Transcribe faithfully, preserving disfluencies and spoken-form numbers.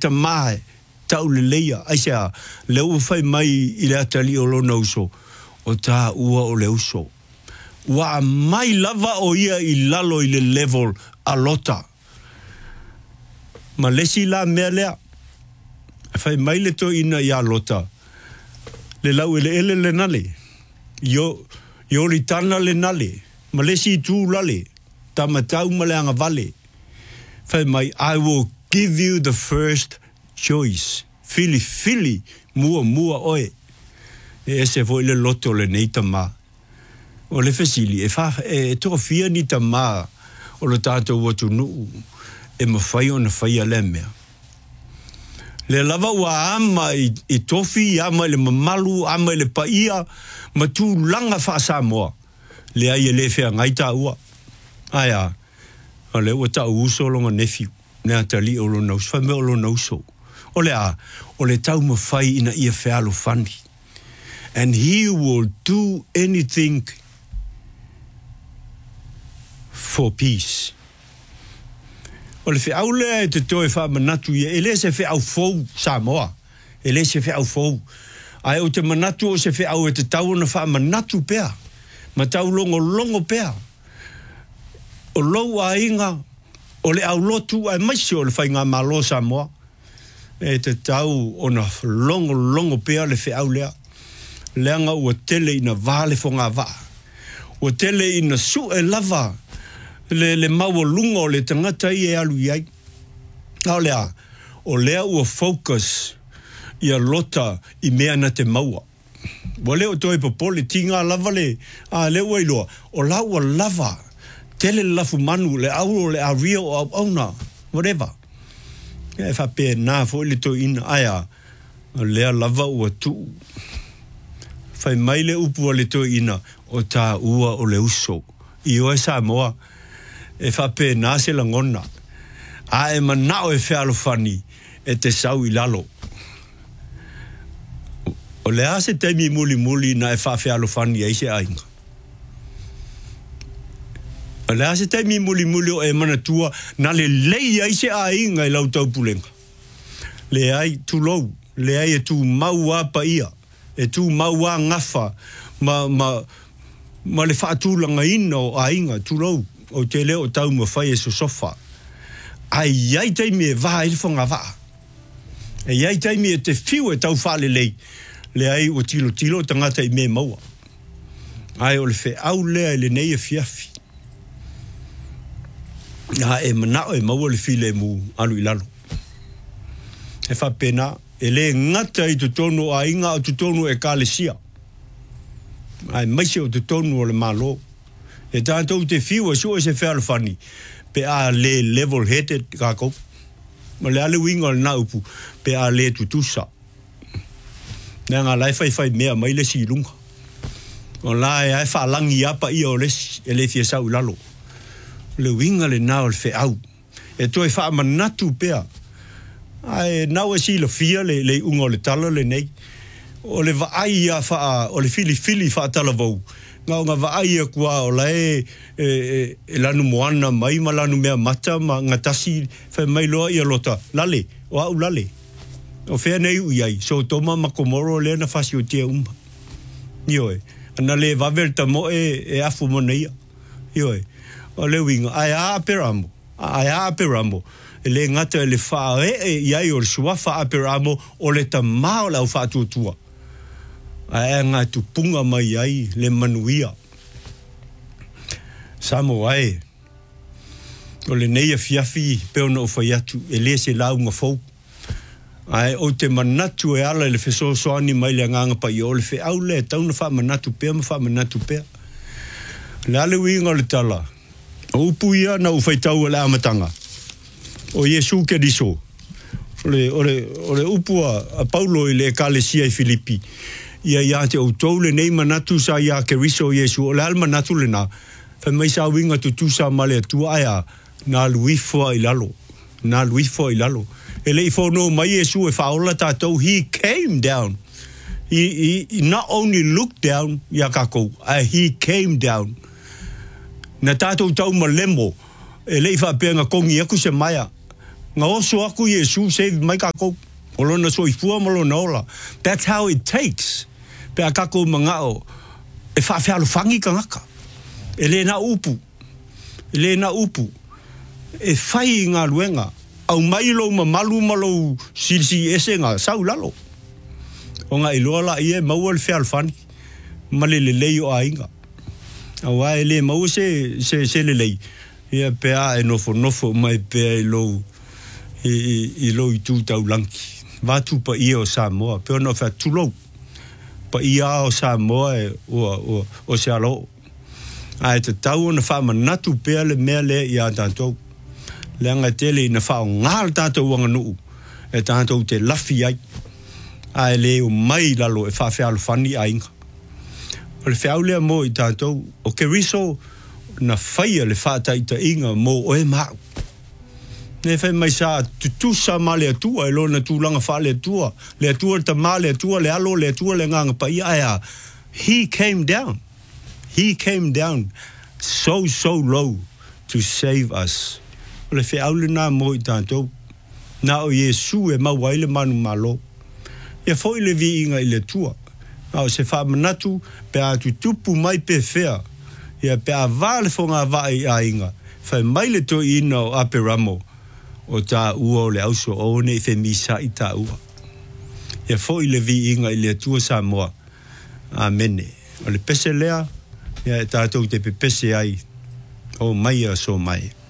ta mai tau le leia ai sea le u fai mai i le atali o lona uso o ta ua o le uso wa mai lava o ia i lalo i le level a lota ma lesi la mea lea fai mai le to ina i a lota le lau ele ele le nale yo yo li tana le nale ma lesi tu lale tamatau ma le anga vale fai mai I will give you the first choice fili fili mua mua oe e ese foi le loto le nei tama o le fesili e fa e to fia ni tama o le tato watu nu e ma fai ona fai ale mea le lava wa ama i, i tofi ama le mamalu ama le paia ma tu langa fa Samoa le ai le fe ngai ta ua aya ale o ta uso longa nephew ne atali o lo no fa me o lo no so o le a o le tau ma fai ina ia fe alo fandi and he will do anything for peace o le fe au le te toe fa manatu ia ele se fe au fou Samoa ele se fe au fou ai o te manatu o se fe au e te tau na fa manatu pea ma tau longo longo pea o lou a inga o le au lotu ai maisi o le fai ngā malo Samoa e te tau o na longo longo pea le fe au lea leanga ua tele ina vale fo ngā vaa ua tele ina su e lava le le maua lunga o le tangata i e alu iai au lea o lea ua focus ia lota i mea na te maua wa leo toi popole tinga lava le a le ua iloa o la ua lava tele lafu manu le au le a rio o auna whatever e fa pe na fo le to ina aya le lava ua tu fai mai le upu le to ina o ta ua o le uso i o Samoa e fa pe na se la ngona a e mana o e fe alofani e te sau i lalo o le ase temi muli muli na e fa fe alofani ai se ainga o le ase temi muli muli o e mana tua na le lei ai se ainga i lau tau pulenga le ai tu lou le ai e tu maua pa ia e tu maua ngafa ma ma ma le fa tu langa ina o ainga tu lou o te leo tau ma fai e so sofa ai ai te me va il fonga va e ai te me te fiu e tau fa le lei le ai o tilo tilo tangata i me maua ai o le fe au le le nei e fiafi ya e mana e maua le file mu alu ilalo e fa pena e le ngata i tutono a inga o tutono e kalesia ai maise o tutono o le malo e tanto te fiu e so e se fe fani pe a le level headed kako ma le ale winga na upu pe a le tutusa na nga lai fai fai mea mai le silunga o la e ai fa langi apa i o le e le fie sau lalo le winga le na o le fe au e toi fa manatu pea ai na o si le fia le le ungo le talo le nei o le va ai a fa o le fili fili fa tala vau nga nga va ai kwa o la e e, e lanu moana mai ma lanu mea mata ma ngatasi fa mai loa i lota lale o au lale o fe nei u ai so toma ma komoro le na fasi o te umba ioe ana le va verta mo e e afu mo nei ioe o le winga ai a peramo ai a peramo le ngata le fa e e ai o sua fa peramo o le tamao la fa tu tua ai nga tu punga mai ai le manuia samo ai o le nei fiafi pe no fa yatu e le se la unga fo ai o te manatu e ala le feso so ani mai le nganga pa yo le fe au le tau na fa manatu pe ma fa manatu pe la le winga le tala o puia na u fai tau le amatanga o Yesu ke diso ole ole ole upua a Paulo i le kalesia i Filipi ia ia te o tole nei manatu sa ia ke riso Yesu o le alma natu le na fa mai sa winga tu tu sa male tu aya na lui fo i lalo na lui fo i lalo ele fo no mai Yesu e fa ola tatou he came down he, he not only looked down ia kako uh, he came down na tatou tau malemo ele fa penga kongi aku se maya nga oso aku Yesu save mai ka ko olo na so ifua malo nola. That's how it takes. Pe akako mangao e fa fa lo fangi kangaka. Ele na upu. Ele na upu. E fai ngā luenga. Au mailo ma malu malo sisi ese ngā sau lalo. O ngā iloa la ie maua le fea alfani. Ma le le lei o a inga. Au a ele maua se, se, se le lei. Ia pea e nofo nofo mai pea i lo i, i, i lo i tū tau lanki. Vātu pa ia o Samoa. Pea no fea tulou. Pa ia o Samoa e o, o, o se alo. A e te tau o na wha manatu pea le mea le i a tātou. Leanga tele na wha o ngāl tātou wanga nuu. E tātou te lafi ai. A e le o mai lalo e wha whea alfani a inga. O le whea ulea mo i tātou. O ke riso na whaia le whātai ta inga mo o e mau. Ne whai mai sa tutu sa ma le atua. E lo na tūlanga wha le atua. Le atua ta ma le atua, le alo le atua le nganga pa ia ea. He came down. He came down so, so low to save us. O le whea ule nā mo i tātou. Nā o Yesu e mau waile manu malo. Ia fo i le vi inga i le tua. Nā o se wha manatu pe atu tupu mai pe whea. Ia pe a vāle fo ngā vai a inga. Whai mai le to ina o ape ramo. O tā ua o le auso o ne i whe misa i tā ua. Ia fo i le vi inga i le tua sa moa. Amene. O le pese lea. Ia e tātou te pe pese ai. O mai a so mai.